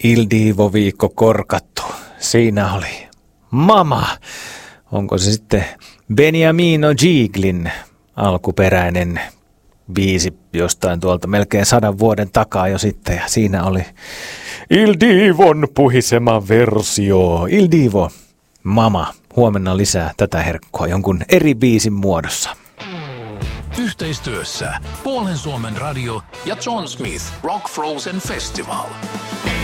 Il Divo-viikko korkattu. Siinä oli Mama. Onko se sitten Beniamino Giglin alkuperäinen biisi jostain tuolta melkein 100 vuoden takaa jo sitten. Ja siinä oli Il Divon puhisema versio. Il Divo, Mama. Huomenna lisää tätä herkkua jonkun eri biisin muodossa. Yhteistyössä Puolen Suomen radio ja John Smith Rock Frozen Festival.